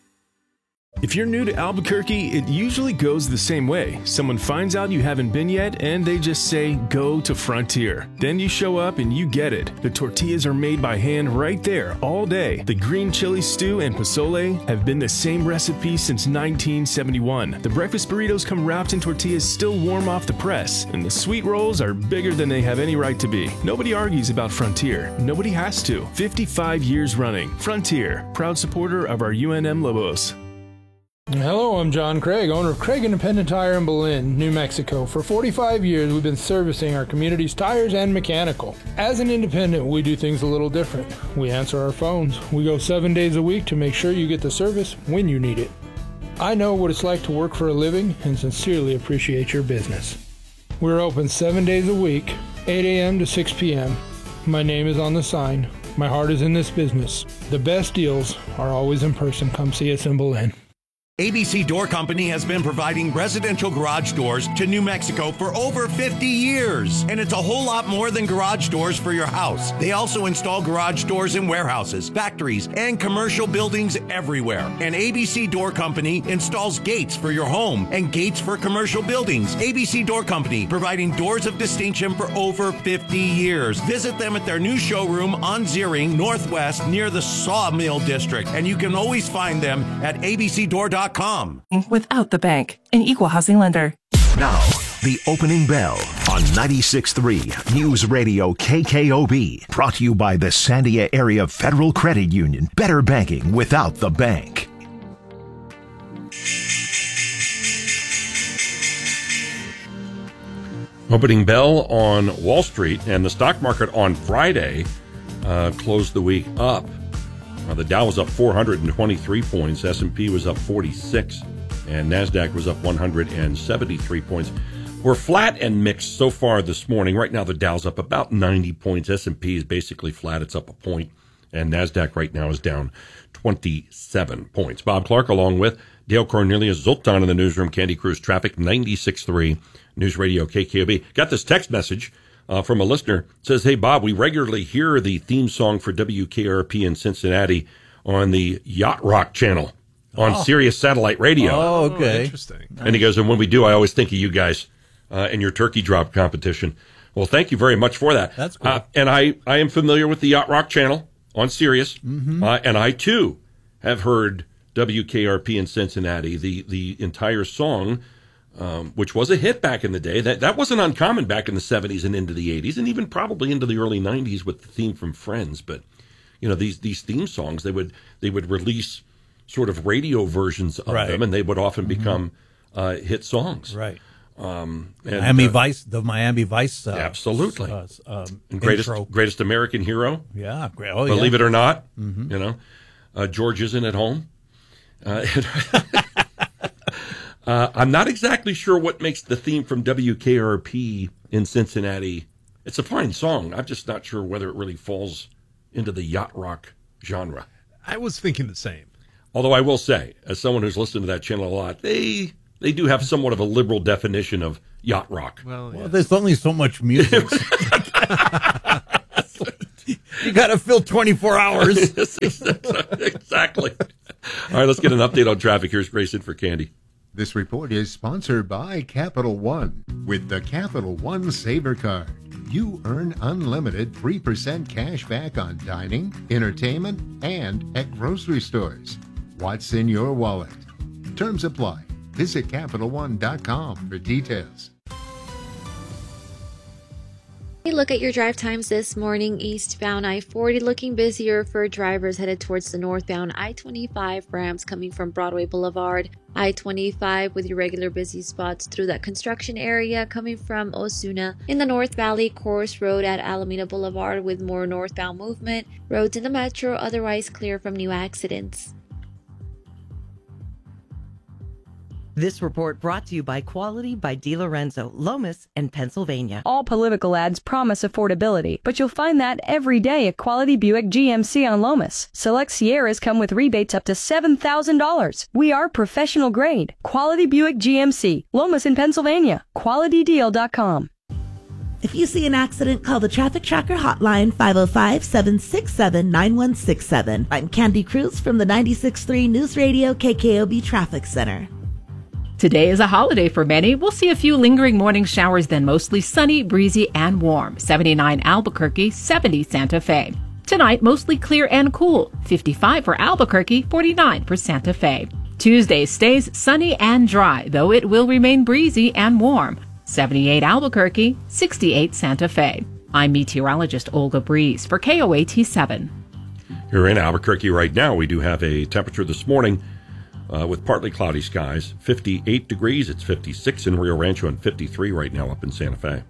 If you're new to Albuquerque, it usually goes the same way. Someone finds out you haven't been yet, and they just say, go to Frontier. Then you show up and you get it. The tortillas are made by hand right there, all day. The green chili stew and pozole have been the same recipe since 1971. The breakfast burritos come wrapped in tortillas still warm off the press, and the sweet rolls are bigger than they have any right to be. Nobody argues about Frontier. Nobody has to. 55 years running. Frontier, proud supporter of our UNM Lobos. Hello, I'm John Craig, owner of Craig Independent Tire in Belen, New Mexico. For 45 years, we've been servicing our community's tires and mechanical. As an independent, we do things a little different. We answer our phones. We go 7 days a week to make sure you get the service when you need it. I know what it's like to work for a living and sincerely appreciate your business. We're open 7 days a week, 8 a.m. to 6 p.m. My name is on the sign. My heart is in this business. The best deals are always in person. Come see us in Belen. ABC Door Company has been providing residential garage doors to New Mexico for over 50 years. And it's a whole lot more than garage doors for your house. They also install garage doors in warehouses, factories, and commercial buildings everywhere. And ABC Door Company installs gates for your home and gates for commercial buildings. ABC Door Company, providing doors of distinction for over 50 years. Visit them at their new showroom on Ziering Northwest near the Sawmill District. And you can always find them at abcdoor.com. Without the bank, an equal housing lender. Now, the opening bell on 96.3 News Radio KKOB. Brought to you by the Sandia Area Federal Credit Union. Better banking without the bank. Opening bell on Wall Street, and the stock market on Friday closed the week up. The Dow was up 423 points, S&P was up 46, and NASDAQ was up 173 points. We're flat and mixed so far this morning. Right now the Dow's up about 90 points. S&P is basically flat. It's up a point, and NASDAQ right now is down 27 points. Bob Clark along with Dale Cornelius, Zoltan in the newsroom, Candy Cruz Traffic, 96.3 News Radio KKOB. Got this text message from a listener. It says, hey, Bob, we regularly hear the theme song for WKRP in Cincinnati on the Yacht Rock channel on Sirius Satellite Radio. Oh, okay. Interesting. And he goes, and when we do, I always think of you guys and your turkey drop competition. Well, thank you very much for that. That's cool. And I am familiar with the Yacht Rock channel on Sirius, and I, too, have heard WKRP in Cincinnati, the entire song, which was a hit back in the day. That wasn't uncommon back in the 70s and into the 80s, and even probably into the early 90s with the theme from Friends. But, you know, these theme songs, they would release sort of radio versions of them, and they would often become hit songs. Right. And, Miami Vice, the Miami Vice. Absolutely. And greatest American Hero. Yeah. Great. Oh, Believe it or not, you know, George isn't at home. I'm not exactly sure what makes the theme from WKRP in Cincinnati. It's a fine song. I'm just not sure whether it really falls into the yacht rock genre. I was thinking the same. Although I will say, as someone who's listened to that channel a lot, they do have somewhat of a liberal definition of yacht rock. Well, there's only so much music. You got to fill 24 hours. Exactly. All right, let's get an update on traffic. Here's Grayson for Candy. This report is sponsored by Capital One. With the Capital One Saver Card, you earn unlimited 3% cash back on dining, entertainment, and at grocery stores. What's in your wallet? Terms apply. Visit CapitalOne.com for details. Look at your drive times this morning. Eastbound I-40 looking busier for drivers headed towards the northbound I-25 ramps coming from Broadway Boulevard. I-25 with your regular busy spots through that construction area coming from Osuna. In the North Valley, Course Road at Alameda Boulevard with more northbound movement. Roads in the metro otherwise clear from new accidents. This report brought to you by Quality by DiLorenzo, Lomas, and Pennsylvania. All political ads promise affordability, but you'll find that every day at Quality Buick GMC on Lomas. Select Sierras come with rebates up to $7,000. We are professional grade. Quality Buick GMC, Lomas in Pennsylvania. QualityDeal.com. If you see an accident, call the Traffic Tracker hotline 505-767-9167. I'm Candy Cruz from the 96.3 News Radio KKOB Traffic Center. Today is a holiday for many. We'll see a few lingering morning showers, then mostly sunny, breezy, and warm. 79 Albuquerque, 70 Santa Fe. Tonight, mostly clear and cool. 55 for Albuquerque, 49 for Santa Fe. Tuesday stays sunny and dry, though it will remain breezy and warm. 78 Albuquerque, 68 Santa Fe. I'm meteorologist Olga Breeze for KOAT 7. Here in Albuquerque right now, we do have a temperature this morning with partly cloudy skies, 58 degrees. It's 56 in Rio Rancho and 53 right now up in Santa Fe.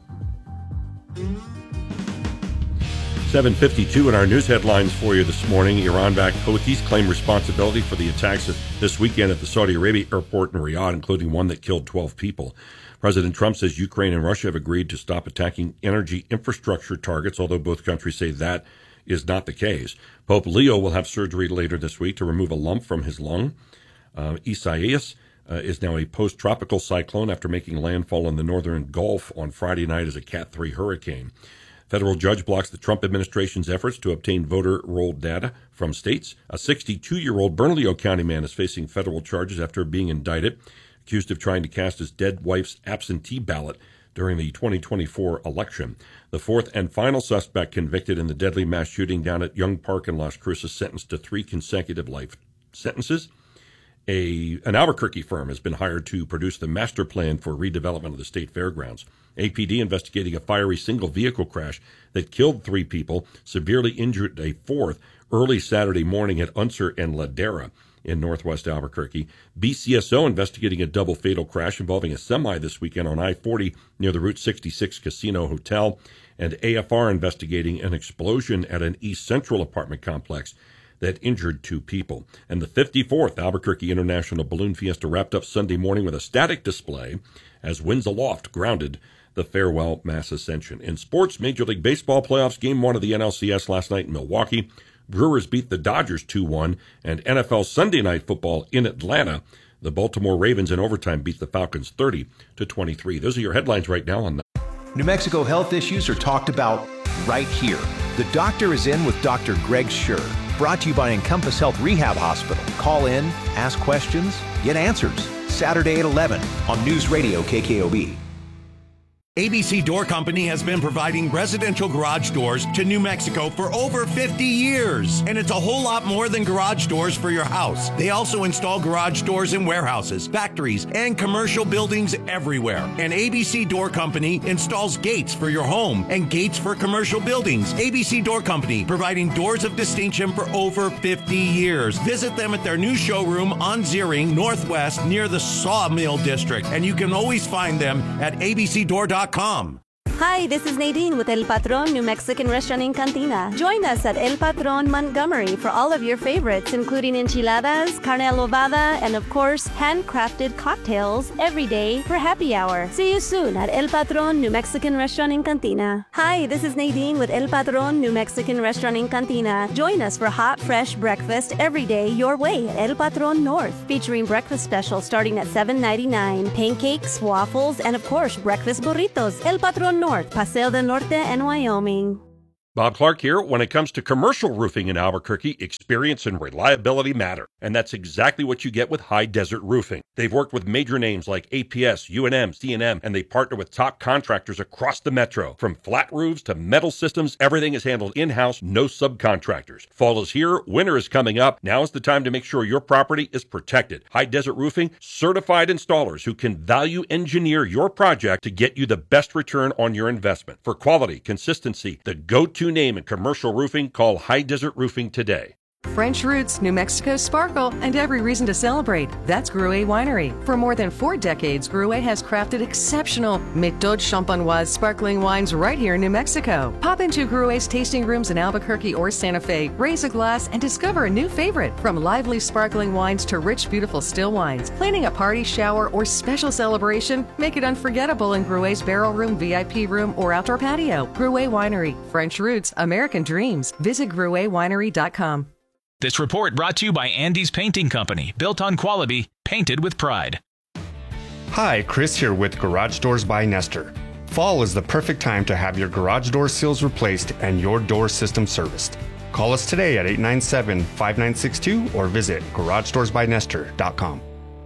7:52 in our news headlines for you this morning. Iran-backed Houthis claim responsibility for the attacks this weekend at the Saudi Arabia airport in Riyadh, including one that killed 12 people. President Trump says Ukraine and Russia have agreed to stop attacking energy infrastructure targets, although both countries say that is not the case. Pope Leo will have surgery later this week to remove a lump from his lung. Isaias is now a post-tropical cyclone after making landfall in the northern Gulf on Friday night as a Cat 3 hurricane. Federal judge blocks the Trump administration's efforts to obtain voter roll data from states. A 62-year-old Bernalillo County man is facing federal charges after being indicted, accused of trying to cast his dead wife's absentee ballot during the 2024 election. The fourth and final suspect convicted in the deadly mass shooting down at Young Park in Las Cruces sentenced to 3 consecutive life sentences. An Albuquerque firm has been hired to produce the master plan for redevelopment of the state fairgrounds. APD investigating a fiery single vehicle crash that killed 3 people, severely injured a 4th early Saturday morning at Unser and Ladera in northwest Albuquerque. BCSO investigating a double fatal crash involving a semi this weekend on I-40 near the Route 66 Casino Hotel. And AFR investigating an explosion at an East Central apartment complex that injured 2 people. And the 54th Albuquerque International Balloon Fiesta wrapped up Sunday morning with a static display as winds aloft grounded the farewell mass ascension. In sports, Major League Baseball playoffs, Game 1 of the NLCS last night in Milwaukee. Brewers beat the Dodgers 2-1, and NFL Sunday Night Football in Atlanta. The Baltimore Ravens in overtime beat the Falcons 30-23. Those are your headlines right now on the New Mexico health issues are talked about right here. The Doctor is In with Dr. Greg Schur. Brought to you by Encompass Health Rehab Hospital. Call in, ask questions, get answers. Saturday at 11 on News Radio KKOB. ABC Door Company has been providing residential garage doors to New Mexico for over 50 years. And it's a whole lot more than garage doors for your house. They also install garage doors in warehouses, factories, and commercial buildings everywhere. And ABC Door Company installs gates for your home and gates for commercial buildings. ABC Door Company, providing doors of distinction for over 50 years. Visit them at their new showroom on Ziering Northwest near the Sawmill District. And you can always find them at abcdoor.com. Hi, this is Nadine with El Patron New Mexican Restaurant in Cantina. Join us at El Patron Montgomery for all of your favorites, including enchiladas, carne adobada, and of course, handcrafted cocktails every day for happy hour. See you soon at El Patron New Mexican Restaurant in Cantina. Hi, this is Nadine with El Patron New Mexican Restaurant in Cantina. Join us for hot, fresh breakfast every day your way at El Patron North, featuring breakfast specials starting at $7.99, pancakes, waffles, and of course, breakfast burritos. El Patron North, Paseo del Norte, and Wyoming. Bob Clark here. When it comes to commercial roofing in Albuquerque, experience and reliability matter. And that's exactly what you get with High Desert Roofing. They've worked with major names like APS, UNM, C&M, and they partner with top contractors across the metro. From flat roofs to metal systems, everything is handled in-house, no subcontractors. Fall is here, winter is coming up. Now is the time to make sure your property is protected. High Desert Roofing, certified installers who can value engineer your project to get you the best return on your investment. For quality, consistency, the go-to name in commercial roofing, call High Desert Roofing today. French roots, New Mexico sparkle, and every reason to celebrate. That's Gruet Winery. For more than 4 decades, Gruet has crafted exceptional Méthode Champenoise sparkling wines right here in New Mexico. Pop into Gruet's tasting rooms in Albuquerque or Santa Fe, raise a glass, and discover a new favorite. From lively sparkling wines to rich, beautiful still wines. Planning a party, shower, or special celebration? Make it unforgettable in Gruet's barrel room, VIP room, or outdoor patio. Gruet Winery. French roots, American dreams. Visit GruetWinery.com. This report brought to you by Andy's Painting Company, built on quality, painted with pride. Hi, Chris here with Garage Doors by Nestor. Fall is the perfect time to have your garage door seals replaced and your door system serviced. Call us today at 897-5962 or visit GarageDoorsByNestor.com.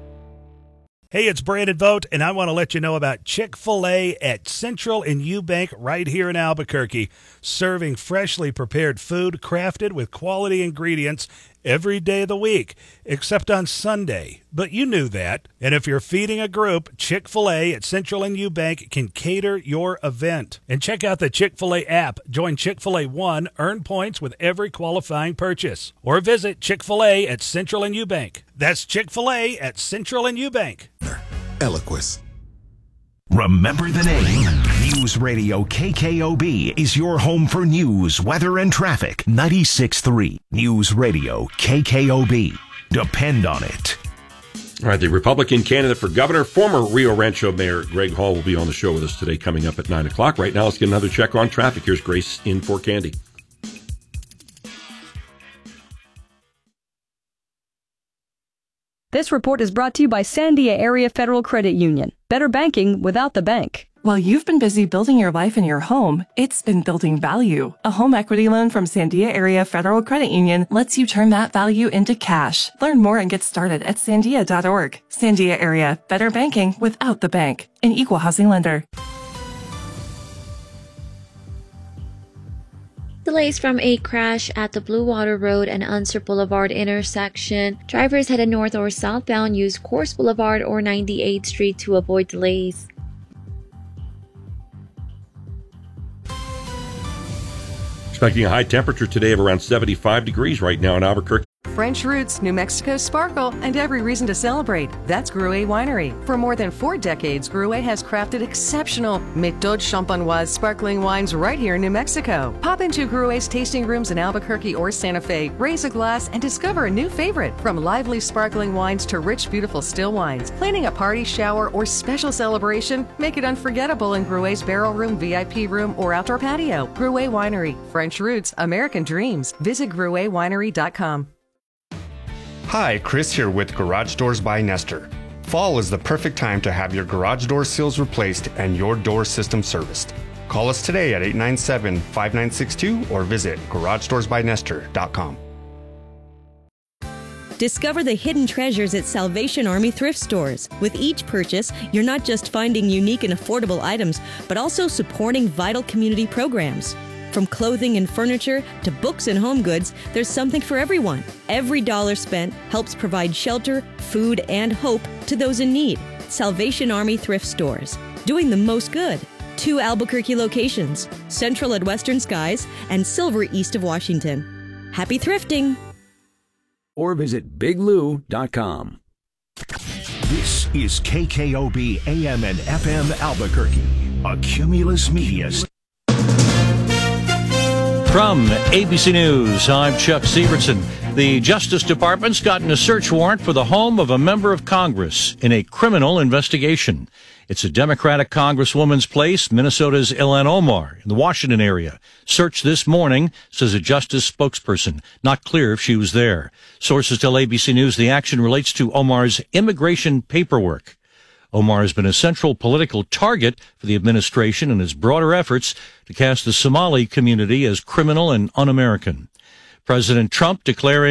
Hey, it's Brandon Vogt, and I want to let you know about Chick-fil-A at Central and Eubank right here in Albuquerque, serving freshly prepared food crafted with quality ingredients every day of the week, except on Sunday. But you knew that. And if you're feeding a group, Chick-fil-A at Central and Eubank can cater your event. And check out the Chick-fil-A app. Join Chick-fil-A One, earn points with every qualifying purchase. Or visit Chick-fil-A at Central and Eubank. That's Chick-fil-A at Central and Eubank. Eloquist. Remember the name. News Radio KKOB is your home for news, weather, and traffic. 96.3 News Radio KKOB. Depend on it. All right, the Republican candidate for governor, former Rio Rancho Mayor Greg Hall, will be on the show with us today coming up at 9 o'clock. Right now, let's get another check on traffic. Here's Grace in for Candy. This report is brought to you by Sandia Area Federal Credit Union. Better banking without the bank. While you've been busy building your life and your home, it's been building value. A home equity loan from Sandia Area Federal Credit Union lets you turn that value into cash. Learn more and get started at sandia.org. Sandia Area, better banking without the bank. An equal housing lender. Delays from a crash at the Blue Water Road and Unser Boulevard intersection. Drivers headed north or southbound use Course Boulevard or 98th Street to avoid delays. Expecting a high temperature today of around 75 degrees right now in Albuquerque. French roots, New Mexico sparkle, and every reason to celebrate. That's Gruet Winery. For more than 4 decades, Gruet has crafted exceptional Méthode Champenoise sparkling wines right here in New Mexico. Pop into Gruet's tasting rooms in Albuquerque or Santa Fe, raise a glass, and discover a new favorite. From lively sparkling wines to rich, beautiful still wines. Planning a party, shower, or special celebration? Make it unforgettable in Gruet's barrel room, VIP room, or outdoor patio. Gruet Winery. French roots, American dreams. Visit GruetWinery.com. Hi, Chris here with Garage Doors by Nestor. Fall is the perfect time to have your garage door seals replaced and your door system serviced. Call us today at 897-5962 or visit GarageDoorsByNestor.com. Discover the hidden treasures at Salvation Army thrift stores. With each purchase, you're not just finding unique and affordable items, but also supporting vital community programs. From clothing and furniture to books and home goods, there's something for everyone. Every dollar spent helps provide shelter, food, and hope to those in need. Salvation Army thrift stores, doing the most good. 2 Albuquerque locations, Central at Western Skies and Silver east of Washington. Happy thrifting! Or visit biglou.com. This is KKOB AM and FM Albuquerque, a Cumulus Media. From ABC News, I'm Chuck Sievertson. The Justice Department's gotten a search warrant for the home of a member of Congress in a criminal investigation. It's a Democratic Congresswoman's place, Minnesota's Ilhan Omar, in the Washington area. Searched this morning, says a Justice spokesperson. Not clear if she was there. Sources tell ABC News the action relates to Omar's immigration paperwork. Omar has been a central political target for the administration and its broader efforts to cast the Somali community as criminal and un-American. President Trump declaring